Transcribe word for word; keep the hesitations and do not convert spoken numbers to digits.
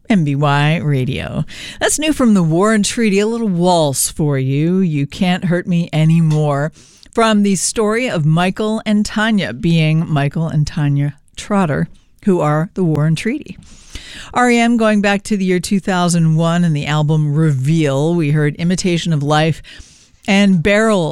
M B Y Radio. That's new from the War and Treaty, a little waltz for you. You Can't Hurt Me Anymore. From the story of Michael and Tanya, being Michael and Tanya Trotter, who are the War and Treaty. R E M going back to the year two thousand one and the album Reveal. We heard Imitation of Life and Barrel